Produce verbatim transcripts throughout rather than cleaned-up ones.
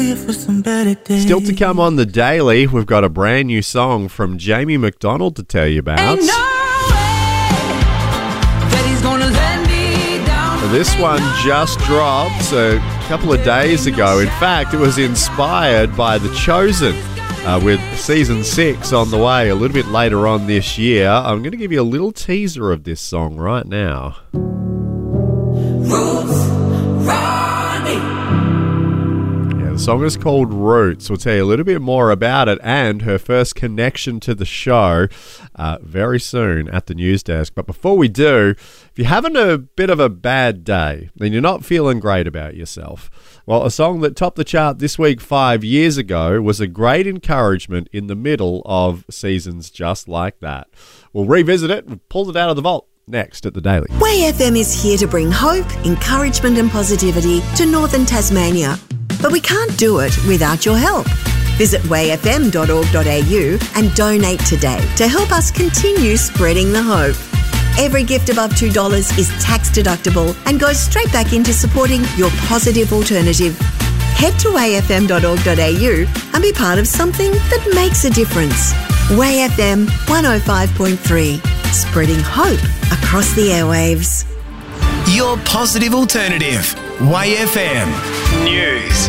you for some better days. Still to come on the Daily, we've got a brand new song from Jamie McDonald to tell you about. Ain't no way that he's gonna let me down. This one just dropped a couple of days ago. In fact, it was inspired by The Chosen, uh, with season six on the way a little bit later on this year. I'm going to give you a little teaser of this song right now. Roots, Ronnie. Yeah, the song is called Roots. We'll tell you a little bit more about it and her first connection to the show uh, very soon at the news desk. But before we do, if you're having a bit of a bad day and you're not feeling great about yourself, well, a song that topped the chart this week five years ago was a great encouragement in the middle of seasons just like that. We'll revisit it and pull it out of the vault next at the Daily. Way F M is here to bring hope, encouragement and positivity to northern Tasmania. But we can't do it without your help. Visit way f m dot org dot a u and donate today to help us continue spreading the hope. Every gift above two dollars is tax deductible and goes straight back into supporting your positive alternative. Head to way f m dot org dot a u and be part of something that makes a difference. Way F M one oh five point three, spreading hope across the airwaves. Your positive alternative. Way F M News.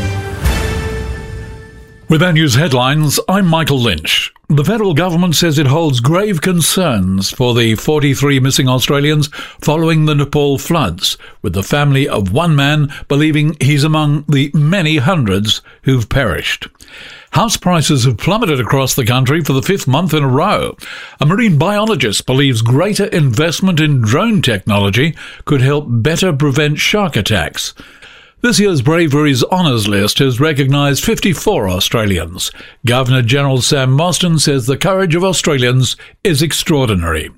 With our news headlines, I'm Michael Lynch. The federal government says it holds grave concerns for the forty-three missing Australians following the Nepal floods, with the family of one man believing he's among the many hundreds who've perished. House prices have plummeted across the country for the fifth month in a row. A marine biologist believes greater investment in drone technology could help better prevent shark attacks. This year's Bravery's Honours List has recognised fifty-four Australians. Governor-General Sam Mostyn says the courage of Australians is extraordinary.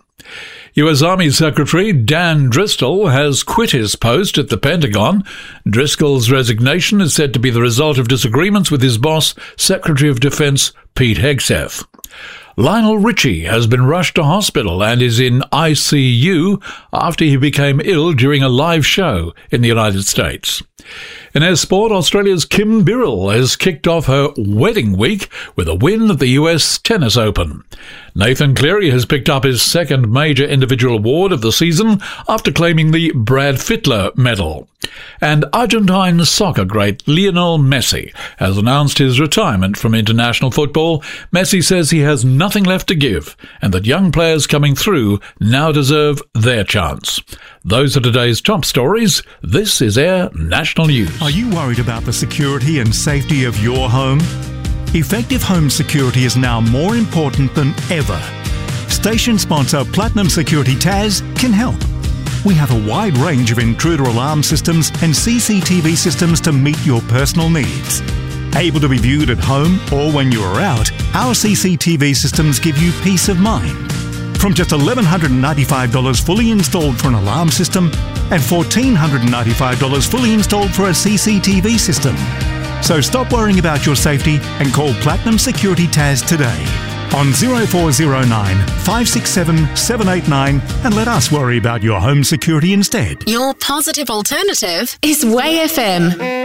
U S Army Secretary Dan Driscoll has quit his post at the Pentagon. Driscoll's resignation is said to be the result of disagreements with his boss, Secretary of Defence Pete Hegseth. Lionel Richie has been rushed to hospital and is in I C U after he became ill during a live show in the United States. In air sport, Australia's Kim Birrell has kicked off her wedding week with a win at the U S Tennis Open. Nathan Cleary has picked up his second major individual award of the season after claiming the Brad Fittler medal. And Argentine soccer great Lionel Messi has announced his retirement from international football. Messi says he has nothing left to give and that young players coming through now deserve their chance. Those are today's top stories. This is Air National News. Are you worried about the security and safety of your home? Effective home security is now more important than ever. Station sponsor Platinum Security Taz can help. We have a wide range of intruder alarm systems and C C T V systems to meet your personal needs. Able to be viewed at home or when you are out, our C C T V systems give you peace of mind. From just one thousand one hundred ninety-five dollars fully installed for an alarm system and one thousand four hundred ninety-five dollars fully installed for a C C T V system. So stop worrying about your safety and call Platinum Security Taz today on zero four zero nine, five six seven, seven eight nine and let us worry about your home security instead. Your positive alternative is Way F M.